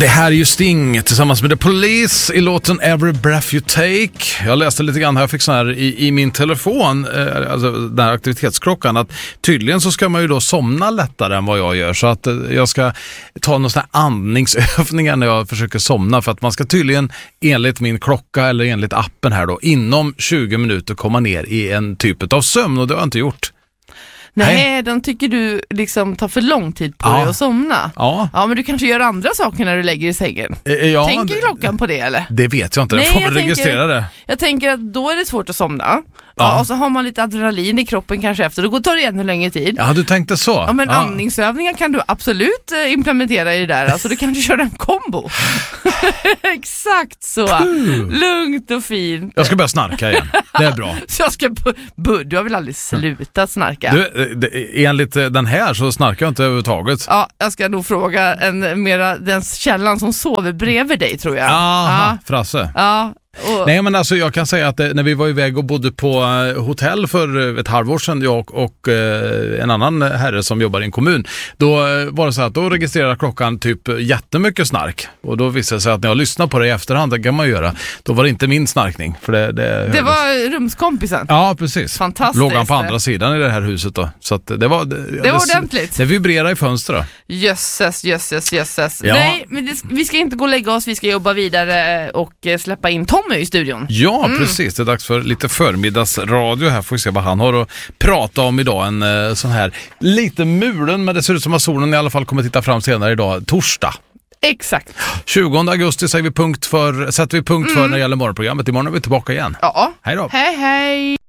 Det här är ju Sting tillsammans med The Police i låten Every Breath You Take. Jag läste lite grann här, jag fick så här i min telefon, alltså den här aktivitetsklockan, att tydligen så ska man ju då somna lättare än vad jag gör. Så att jag ska ta någon sån här andningsövningar när jag försöker somna, för att man ska tydligen enligt min klocka eller enligt appen här då inom 20 minuter komma ner i en typ av sömn, och det har jag inte gjort. Nej, de tycker du liksom tar för lång tid på dig att somna. Ja, men du kanske gör andra saker när du lägger i sängen. Tänker klockan på det, eller? Det vet jag inte, jag får väl registrera det. Jag tänker att då är det svårt att somna. Ja, och så har man lite adrenalin i kroppen kanske efter. Då tar det ännu längre tid. Ja, du tänkte så. Ja, men andningsövningar kan du absolut implementera i det där. Alltså du kanske kör en kombo. Exakt så. Lugnt och fint. Jag ska börja snarka igen. Det är bra. Så jag ska du har väl aldrig slutat snarka? Enligt den här så snarkar jag inte överhuvudtaget. Ja, jag ska nog fråga den källan som sover bredvid dig, tror jag. Frasse. Ja. Nej, men alltså jag kan säga att när vi var iväg och bodde på hotell för ett halvår sedan, jag och en annan herre som jobbar i en kommun, då var det så att då registrerade klockan typ jättemycket snark, och då visade det sig att när jag lyssnade på det i efterhand, det kan man göra, då var det inte min snarkning, för det var rumskompisen. Ja, precis. Fantastiskt. Låg han på andra sidan i det här huset då, så att det var ordentligt. Det vibrerade i fönstret. Jösses. Ja. Nej, men vi ska inte gå och lägga oss, vi ska jobba vidare och släppa in Tommy i studion. Ja, precis. Det är dags för lite förmiddagsradio här. Får vi se vad han har att prata om idag. En sån här lite mulen, men det ser ut som att solen i alla fall kommer titta fram senare idag, torsdag. Exakt. 20 augusti sätter vi punkt för när det gäller morgonprogrammet. Imorgon är vi tillbaka igen. Ja. Hej då. Hej.